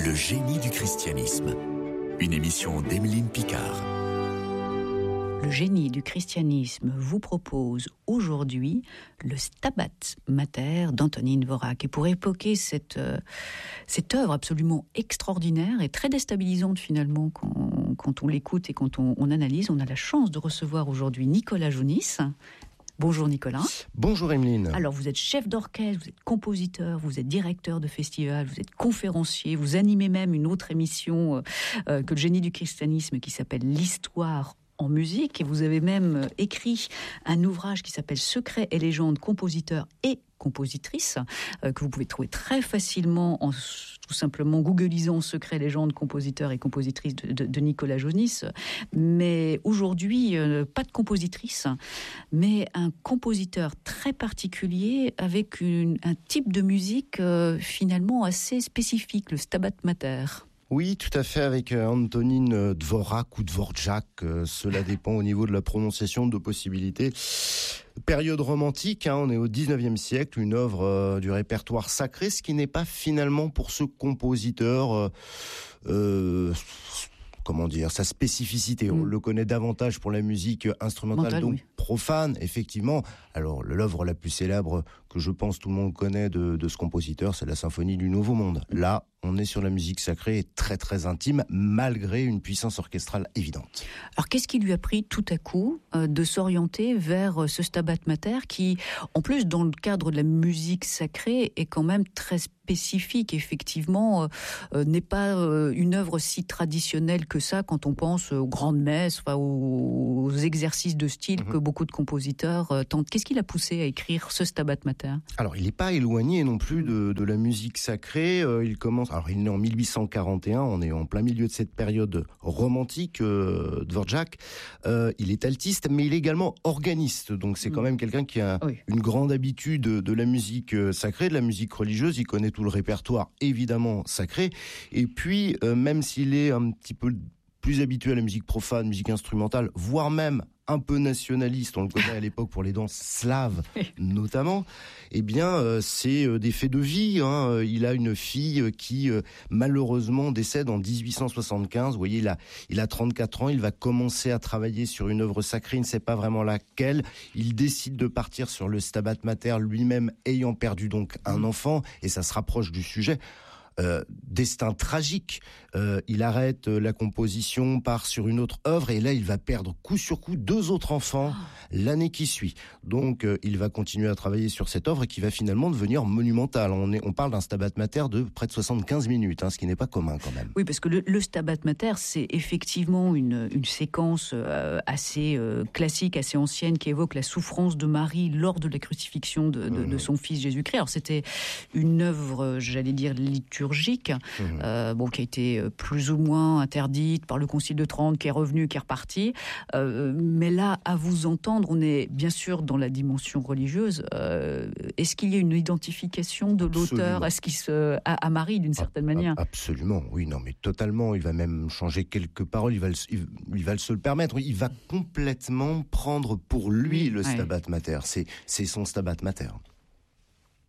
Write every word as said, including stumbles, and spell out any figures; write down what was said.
Le génie du christianisme. Une émission d'Emeline Picard. Le génie du christianisme vous propose aujourd'hui le Stabat Mater d'Antonín Dvořák. Et pour évoquer cette, euh, cette œuvre absolument extraordinaire et très déstabilisante finalement quand, quand on l'écoute et quand on, on analyse, on a la chance de recevoir aujourd'hui Nicolas Jounis. Bonjour Nicolas. Bonjour Emeline. Alors vous êtes chef d'orchestre, vous êtes compositeur, vous êtes directeur de festival, vous êtes conférencier, vous animez même une autre émission euh, que le génie du christianisme qui s'appelle l'Histoire en musique, et vous avez même écrit un ouvrage qui s'appelle Secrets et légendes, compositeurs et compositrices, euh, que vous pouvez trouver très facilement en tout simplement googlisant Secrets, légendes, compositeurs et compositrices de, de, de Nicolas Jounis. Mais aujourd'hui, euh, pas de compositrice, mais un compositeur très particulier avec une, un type de musique euh, finalement assez spécifique, le Stabat Mater. Oui, tout à fait, avec Antonín Dvořák ou Dvořák, euh, cela dépend au niveau de la prononciation de possibilités. Période romantique, hein, on est au dix-neuvième siècle, une œuvre euh, du répertoire sacré, ce qui n'est pas finalement pour ce compositeur... Euh, euh, comment dire, sa spécificité. On mmh. le connaît davantage pour la musique instrumentale, Mental, donc oui. profane, effectivement. Alors, l'œuvre la plus célèbre que je pense tout le monde connaît de, de ce compositeur, c'est la Symphonie du Nouveau Monde. Là, on est sur la musique sacrée et très très intime, malgré une puissance orchestrale évidente. Alors, qu'est-ce qui lui a pris tout à coup euh, de s'orienter vers ce Stabat Mater qui, en plus, dans le cadre de la musique sacrée, est quand même très spécifique, effectivement, euh, n'est pas euh, une œuvre si traditionnelle que ça quand on pense aux grandes messes, enfin, aux, aux exercices de style mmh. que beaucoup de compositeurs euh, tentent. Qu'est-ce qui l'a poussé à écrire ce Stabat Mater ? Alors, il n'est pas éloigné non plus de, de la musique sacrée. Euh, il commence. Alors, il est né en mille huit cent quarante et un. On est en plein milieu de cette période romantique. Euh, Dvořák, euh, il est altiste, mais il est également organiste. Donc, c'est mmh. quand même quelqu'un qui a oui. une grande habitude de, de la musique sacrée, de la musique religieuse. Il connaît tout le répertoire évidemment sacré, et puis euh, même s'il est un petit peu plus habitué à la musique profane, musique instrumentale, voire même un peu nationaliste, on le connaît à l'époque pour les danses slaves notamment, eh bien euh, c'est euh, des faits de vie, hein. Il a une fille qui euh, malheureusement décède en dix-huit cent soixante-quinze, vous voyez, il a, il a trente-quatre ans, il va commencer à travailler sur une œuvre sacrée, il ne sait pas vraiment laquelle, il décide de partir sur le Stabat Mater, lui-même ayant perdu donc un enfant, et ça se rapproche du sujet. Euh, destin tragique, euh, il arrête euh, la composition, part sur une autre œuvre et là il va perdre coup sur coup deux autres enfants l'année qui suit. Donc euh, il va continuer à travailler sur cette œuvre qui va finalement devenir monumentale. On, est, on parle d'un Stabat Mater de près de soixante-quinze minutes, hein, ce qui n'est pas commun quand même. Oui, parce que le, le Stabat Mater, c'est effectivement une, une séquence euh, assez euh, classique, assez ancienne, qui évoque la souffrance de Marie lors de la crucifixion de, de, mmh. de son fils Jésus-Christ. Alors c'était une œuvre, j'allais dire, liturgique, Mmh. Euh, bon, qui a été plus ou moins interdite par le Concile de Trente, qui est revenu, qui est reparti. Euh, mais là, à vous entendre, on est bien sûr dans la dimension religieuse. Euh, est-ce qu'il y a une identification de l'auteur Absolument. à ce qui se, à, à Marie d'une certaine a, manière ? Absolument, oui, non, mais totalement. Il va même changer quelques paroles. Il va, le, il, il va se le permettre. Il va complètement prendre pour lui le ouais. Stabat Mater. C'est, c'est son Stabat Mater.